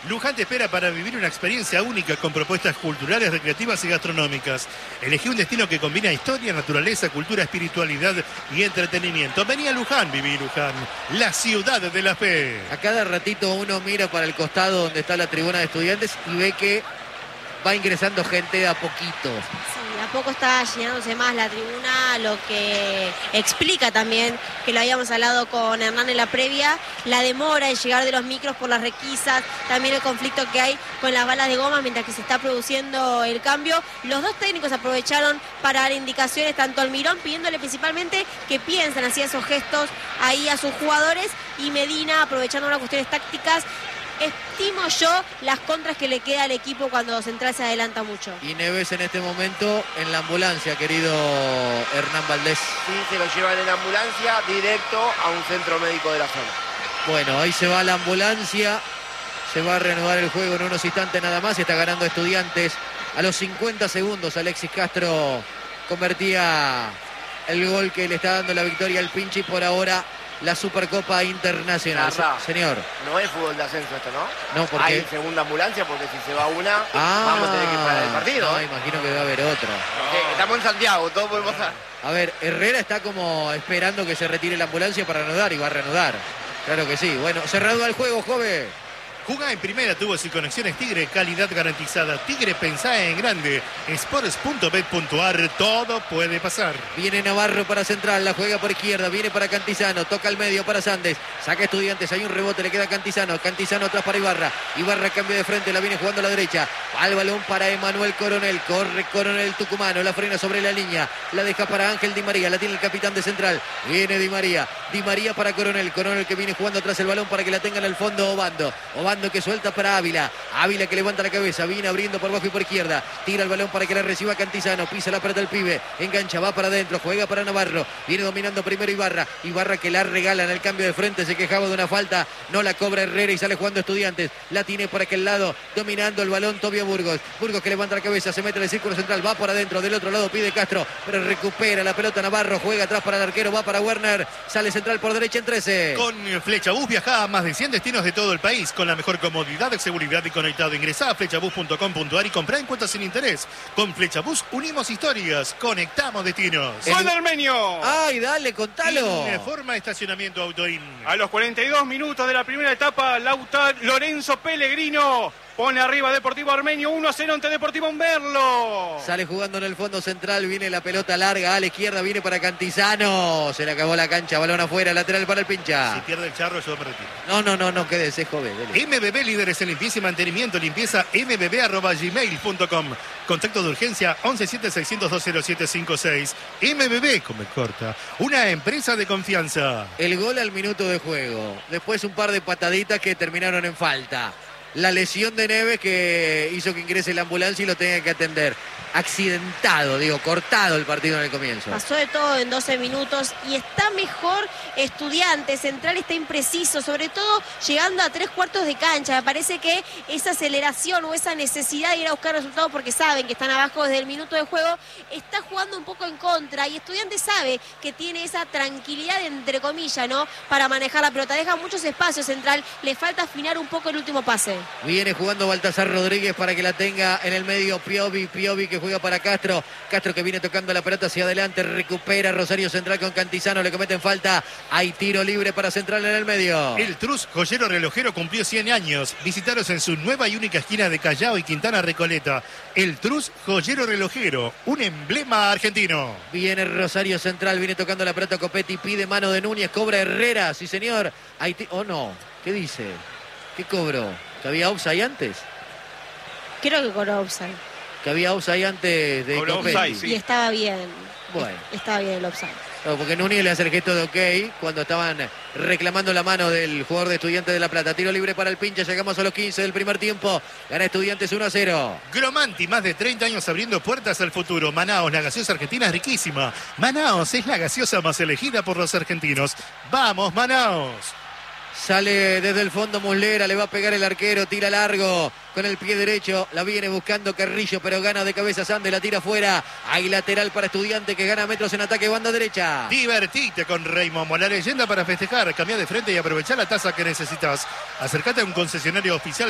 Luján te espera para vivir una experiencia única con propuestas culturales, recreativas y gastronómicas. Elegí un destino que combina historia, naturaleza, cultura, espiritualidad y entretenimiento. Vení a Luján, viví Luján, la ciudad de la fe. A cada ratito uno mira para el costado donde está la tribuna de estudiantes y ve que va ingresando gente de a poquito. Sí, a poco está llenándose más la tribuna, lo que explica también, que lo habíamos hablado con Hernán en la previa, la demora en llegar de los micros por las requisas, también el conflicto que hay con las balas de goma mientras que se está produciendo el cambio. Los dos técnicos aprovecharon para dar indicaciones, tanto Almirón pidiéndole principalmente que piensen así esos gestos ahí a sus jugadores, y Medina aprovechando unas cuestiones tácticas. Estimo yo las contras que le queda al equipo cuando Central se adelanta mucho. Y Neves en este momento en la ambulancia, querido Hernán Valdés. Sí, se lo llevan en ambulancia directo a un centro médico de la zona. Bueno, ahí se va la ambulancia. Se va a reanudar el juego en unos instantes nada más. Está ganando Estudiantes. A los 50 segundos Alexis Castro convertía el gol que le está dando la victoria al Pinchi. Por ahora la Supercopa Internacional. Garra, señor. No es fútbol de ascenso esto, ¿no? No, porque hay segunda ambulancia, porque si se va una, vamos a tener que parar el partido. No, imagino que va a haber otra. Estamos en Santiago, todo puede pasar. A ver, Herrera está como esperando que se retire la ambulancia para reanudar, y va a reanudar. Claro que sí. Bueno, cerrado el juego, joven. Jugá en primera, tubos y conexiones Tigre, calidad garantizada. Tigre, pensá en grande. Sports.bet.ar, todo puede pasar. Viene Navarro para Central, la juega por izquierda, viene para Cantizano, toca al medio para Sandes, saca Estudiantes, hay un rebote, le queda Cantizano, Cantizano atrás para Ibarra, Ibarra cambia de frente, la viene jugando a la derecha, va el balón para Emanuel Coronel, corre Coronel tucumano, la frena sobre la línea, la deja para Ángel Di María, la tiene el capitán de Central, viene Di María para Coronel, Coronel que viene jugando atrás el balón para que la tengan al fondo Obando que suelta para Ávila, Ávila que levanta la cabeza, viene abriendo por bajo y por izquierda, tira el balón para que la reciba Cantizano, pisa la pelota del pibe, engancha, va para adentro, juega para Navarro, viene dominando primero Ibarra que la regala en el cambio de frente, se quejaba de una falta, no la cobra Herrera y sale jugando Estudiantes, la tiene por aquel lado, dominando el balón Tobio Burgos que levanta la cabeza, se mete en el círculo central, va por adentro, del otro lado pide Castro, pero recupera la pelota Navarro, juega atrás para el arquero, va para Werner, sale Central por derecha en 13. Con Flechabús viajá a más de 100 destinos de todo el país, con la mejor comodidad, seguridad y conectado. Ingresá a flechabús.com.ar y comprá en cuotas sin interés. Con Flechabús unimos historias, conectamos destinos. ¡Gol de Armenio! ¡Ay, dale, contalo! Informa estacionamiento Autoin. A los 42 minutos de la primera etapa, Lorenzo Pellegrino pone arriba Deportivo Armenio, 1-0 ante Deportivo Umberlo. Sale jugando en el fondo central, viene la pelota larga a la izquierda, viene para Cantizano. Se le acabó la cancha, balón afuera, lateral para el Pincha. Si pierde el charro, yo me retiro. No, quédese, joven. Dele. MBB, líderes en limpieza y mantenimiento, limpieza mbb@gmail.com. Contacto de urgencia 1176020756. MBB, come corta, una empresa de confianza. El gol al minuto de juego. Después un par de pataditas que terminaron en falta. La lesión de Neves que hizo que ingrese la ambulancia y lo tenga que atender. Accidentado, cortado el partido en el comienzo. Pasó de todo en 12 minutos y está mejor Estudiantes. Central está impreciso, sobre todo llegando a 3/4 de cancha. Me parece que esa aceleración o esa necesidad de ir a buscar resultados porque saben que están abajo desde el minuto de juego, está jugando un poco en contra, y Estudiantes sabe que tiene esa tranquilidad, entre comillas, ¿no?, para manejar la pelota. Deja muchos espacios Central, le falta afinar un poco el último pase. Viene jugando Baltasar Rodríguez para que la tenga en el medio Piovi que juega para Castro que viene tocando la pelota hacia adelante, recupera Rosario Central con Cantizano, le cometen falta, hay tiro libre para Central en el medio. El Trus Joyero Relojero cumplió 100 años, visitaros en su nueva y única esquina de Callao y Quintana Recoleta. El Trus Joyero Relojero, un emblema argentino. Viene Rosario Central, viene tocando la pelota Copetti, pide mano de Núñez, cobra Herrera, sí señor, no, ¿qué dice? ¿Qué cobró? ¿Que había offside antes? Creo que cobró offside. Que había offside antes de Copetti. Offside, sí. Y estaba bien. Bueno. Estaba bien el offside. No, porque Núñez le hace el gesto de ok cuando estaban reclamando la mano del jugador de Estudiantes de La Plata. Tiro libre para el Pincha, llegamos a los 15 del primer tiempo. Gana Estudiantes 1-0. Gromanti, más de 30 años abriendo puertas al futuro. Manaos, la gaseosa argentina es riquísima. Manaos es la gaseosa más elegida por los argentinos. ¡Vamos, Manaos! Sale desde el fondo Muslera, le va a pegar el arquero, tira largo con el pie derecho, la viene buscando Carrillo, pero gana de cabeza Sandes, la tira fuera. Hay lateral para Estudiante que gana metros en ataque, banda derecha. Divertite con Reymomo, la leyenda para festejar. Cambia de frente y aprovechar la tasa que necesitas. Acércate a un concesionario oficial